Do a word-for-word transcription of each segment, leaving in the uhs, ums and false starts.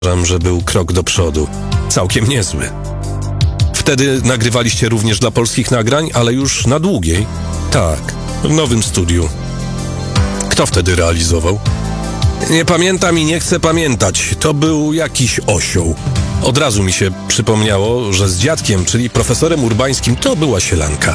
uważam, że był krok do przodu. Całkiem niezły. Wtedy nagrywaliście również dla Polskich Nagrań, ale już na Długiej? Tak, w nowym studiu. Kto wtedy realizował? Nie pamiętam i nie chcę pamiętać. To był jakiś osioł. Od razu mi się przypomniało, że z dziadkiem, czyli profesorem Urbańskim, to była sielanka.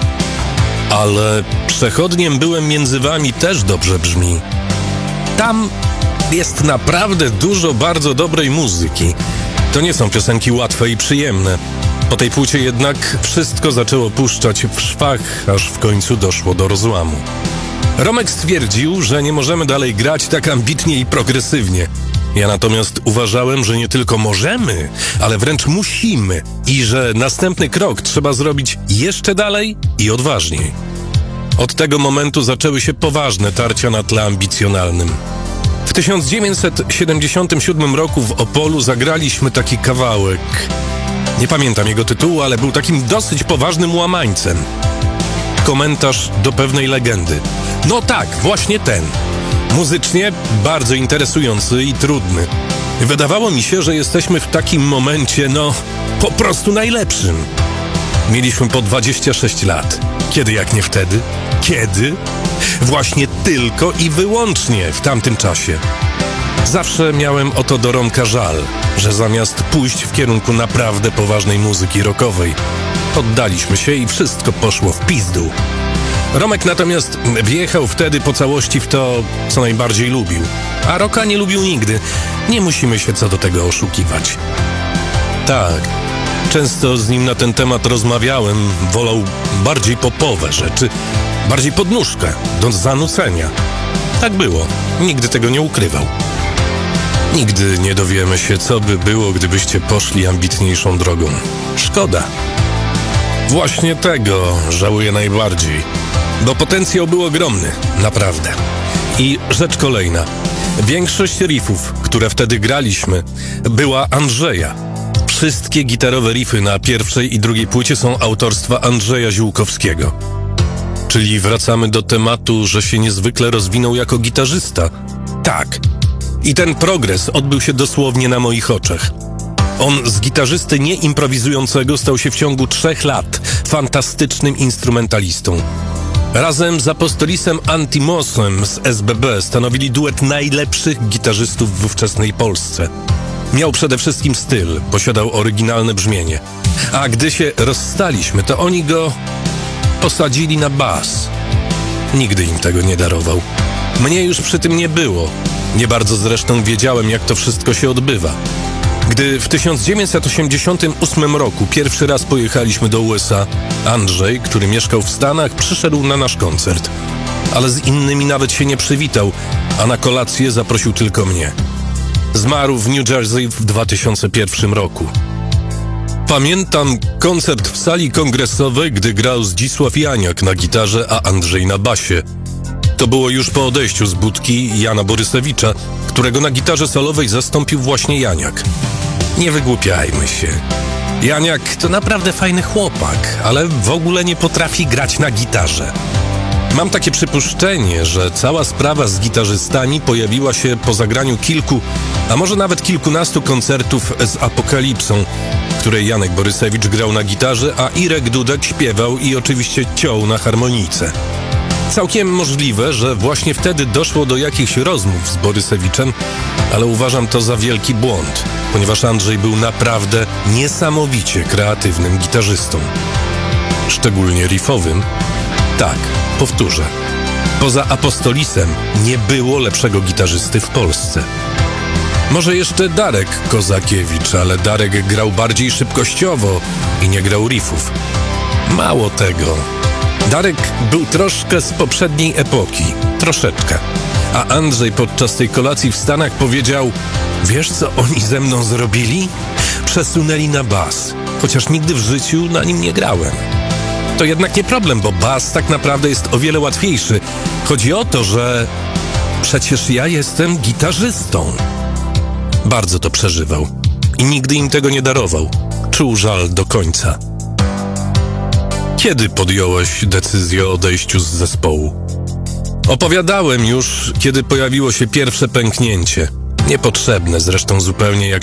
Ale przechodniem byłem między wami też dobrze brzmi. Tam jest naprawdę dużo bardzo dobrej muzyki. To nie są piosenki łatwe i przyjemne. Po tej płycie jednak wszystko zaczęło puszczać w szwach, aż w końcu doszło do rozłamu. Romek stwierdził, że nie możemy dalej grać tak ambitnie i progresywnie. Ja natomiast uważałem, że nie tylko możemy, ale wręcz musimy i że następny krok trzeba zrobić jeszcze dalej i odważniej. Od tego momentu zaczęły się poważne tarcia na tle ambicjonalnym. W tysiąc dziewięćset siedemdziesiątym siódmym roku w Opolu zagraliśmy taki kawałek. Nie pamiętam jego tytułu, ale był takim dosyć poważnym łamańcem. Komentarz do pewnej legendy. No tak, właśnie ten. Muzycznie bardzo interesujący i trudny. Wydawało mi się, że jesteśmy w takim momencie, no, po prostu najlepszym. Mieliśmy po dwadzieścia sześć lat. Kiedy jak nie wtedy? Kiedy? Właśnie tylko i wyłącznie w tamtym czasie. Zawsze miałem o to do Romka żal, że zamiast pójść w kierunku naprawdę poważnej muzyki rockowej, poddaliśmy się i wszystko poszło w pizdu. Romek natomiast wjechał wtedy po całości w to, co najbardziej lubił. A rocka nie lubił nigdy. Nie musimy się co do tego oszukiwać. Tak, często z nim na ten temat rozmawiałem. Wolał bardziej popowe rzeczy, bardziej podnóżkę, do zanucenia. Tak było. Nigdy tego nie ukrywał. Nigdy nie dowiemy się, co by było, gdybyście poszli ambitniejszą drogą. Szkoda. Właśnie tego żałuję najbardziej. Bo potencjał był ogromny, naprawdę. I rzecz kolejna. Większość riffów, które wtedy graliśmy, była Andrzeja. Wszystkie gitarowe riffy na pierwszej i drugiej płycie są autorstwa Andrzeja Ziółkowskiego. Czyli wracamy do tematu, że się niezwykle rozwinął jako gitarzysta. Tak. I ten progres odbył się dosłownie na moich oczach. On z gitarzysty nieimprowizującego stał się w ciągu trzech lat fantastycznym instrumentalistą. Razem z Apostolisem Antimosem z S B B stanowili duet najlepszych gitarzystów w ówczesnej Polsce. Miał przede wszystkim styl, posiadał oryginalne brzmienie. A gdy się rozstaliśmy, to oni go posadzili na bas. Nigdy im tego nie darował. Mnie już przy tym nie było. Nie bardzo zresztą wiedziałem, jak to wszystko się odbywa. Gdy w tysiąc dziewięćset osiemdziesiątym ósmym roku pierwszy raz pojechaliśmy do U S A, Andrzej, który mieszkał w Stanach, przyszedł na nasz koncert. Ale z innymi nawet się nie przywitał, a na kolację zaprosił tylko mnie. Zmarł w New Jersey w dwa tysiące pierwszym roku. Pamiętam koncert w sali kongresowej, gdy grał Zdzisław Janiak na gitarze, a Andrzej na basie. To było już po odejściu z budki Jana Borysewicza, którego na gitarze solowej zastąpił właśnie Janiak. Nie wygłupiajmy się. Janiak to naprawdę fajny chłopak, ale w ogóle nie potrafi grać na gitarze. Mam takie przypuszczenie, że cała sprawa z gitarzystami pojawiła się po zagraniu kilku, a może nawet kilkunastu koncertów z Apokalipsą, w której Janek Borysewicz grał na gitarze, a Irek Dudek śpiewał i oczywiście ciął na harmonijce. Całkiem możliwe, że właśnie wtedy doszło do jakichś rozmów z Borysewiczem, ale uważam to za wielki błąd, ponieważ Andrzej był naprawdę niesamowicie kreatywnym gitarzystą. Szczególnie riffowym. Tak, powtórzę. Poza Apostolisem nie było lepszego gitarzysty w Polsce. Może jeszcze Darek Kozakiewicz, ale Darek grał bardziej szybkościowo i nie grał riffów. Mało tego. Darek był troszkę z poprzedniej epoki. Troszeczkę. A Andrzej podczas tej kolacji w Stanach powiedział: wiesz, co oni ze mną zrobili? Przesunęli na bas, chociaż nigdy w życiu na nim nie grałem. To jednak nie problem, bo bas tak naprawdę jest o wiele łatwiejszy. Chodzi o to, że przecież ja jestem gitarzystą. Bardzo to przeżywał i nigdy im tego nie darował. Czuł żal do końca. Kiedy podjąłeś decyzję o odejściu z zespołu? Opowiadałem już, kiedy pojawiło się pierwsze pęknięcie. Niepotrzebne zresztą zupełnie, jak